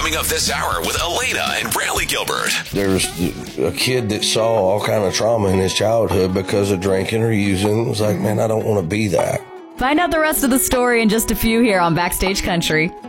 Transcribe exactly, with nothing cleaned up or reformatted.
Coming up this hour with Elena and Brantley Gilbert. There's a kid that saw all kind of trauma in his childhood because of drinking or using. It was like, man, I don't want to be that. Find out the rest of the story in just a few here on Backstage Country.